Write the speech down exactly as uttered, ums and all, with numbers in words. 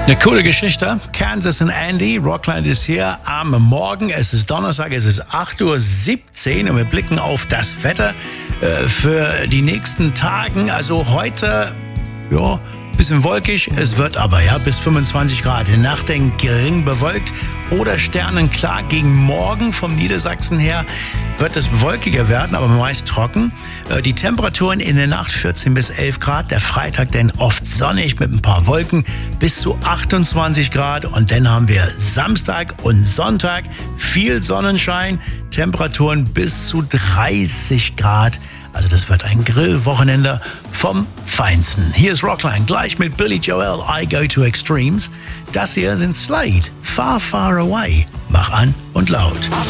Eine coole Geschichte. Kansas und Andy, Rockland ist hier am Morgen. Es ist Donnerstag, es ist acht Uhr siebzehn und wir blicken auf das Wetter äh, für die nächsten Tagen. Also heute, ja, bisschen wolkig, es wird aber, ja, bis fünfundzwanzig Grad. In der Nacht dann gering bewölkt oder sternenklar. Gegen morgen vom Niedersachsen her wird es wolkiger werden, aber meist trocken. Äh, Die Temperaturen in der Nacht vierzehn bis elf Grad. Der Freitag dann oft sonnig mit ein paar Wolken bis zu achtundzwanzig Grad. Und dann haben wir Samstag und Sonntag viel Sonnenschein. Temperaturen bis zu dreißig Grad. Also das wird ein Grillwochenende vom Feinsten. Hier ist Rockline, gleich mit Billy Joel, I Go to Extremes. Das hier sind Slade, Far, Far Away. Mach an und laut.